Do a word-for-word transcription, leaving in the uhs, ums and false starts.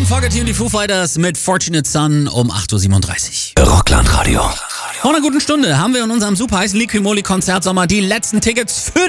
Tom Fogerty und die Foo Fighters mit Fortunate Son um acht Uhr siebenunddreißig. Rockland Radio. Vor einer guten Stunde haben wir in unserem super heißen Liquimoli Konzert Sommer die letzten Tickets für